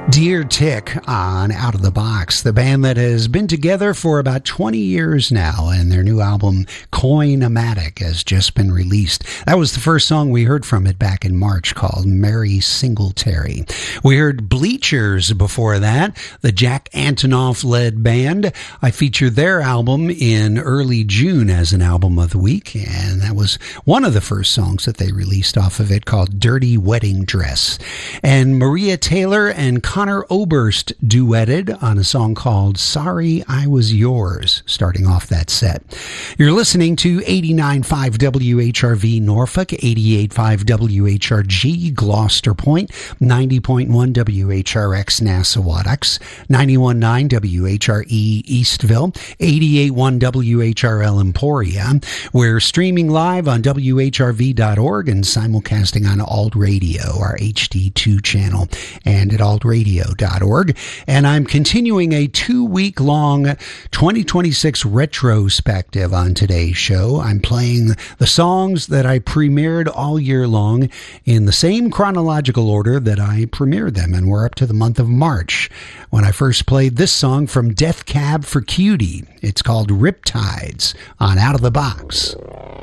Dear Tick on Out of the Box, the band that has been together for about 20 years now, and their new album, Coin-O-Matic, has just been released. That was the first song we heard from it back in March, called Mary Singletary. We heard Bleachers before that, the Jack Antonoff-led band. I featured their album in early June as an album of the week, and that was one of the first songs that they released off of it, called Dirty Wedding Dress. And Maria Taylor and Connor Oberst duetted on a song called Sorry I Was Yours, starting off that set. You're listening to 89.5 WHRV Norfolk, 88.5 WHRG Gloucester Point, 90.1 WHRX Nassawadox, 91.9 WHRE Eastville, 88.1 WHRL Emporia. We're streaming live on WHRV.org and simulcasting on Alt Radio, our HD2 channel, and at altradio.org. And I'm continuing a 2-week-long 2026 retrospective on today's show. I'm playing the songs that I premiered all year long in the same chronological order that I premiered them, and we're up to the month of March when I first played this song from Death Cab for Cutie. It's called Riptides on Out of the Box.